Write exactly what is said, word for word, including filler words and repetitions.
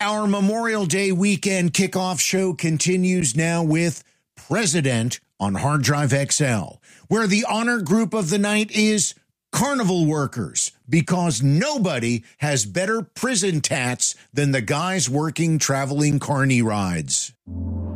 Our Memorial Day weekend kickoff show continues now with President on Hard Drive X L, where the honor group of the night is carnival workers, because nobody has better prison tats than the guys working traveling carny rides.